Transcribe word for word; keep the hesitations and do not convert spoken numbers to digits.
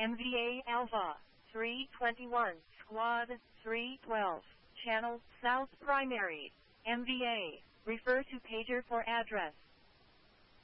M V A Alpha three twenty-one, Squad three twelve, Channel South Primary, M V A. Refer to pager for address.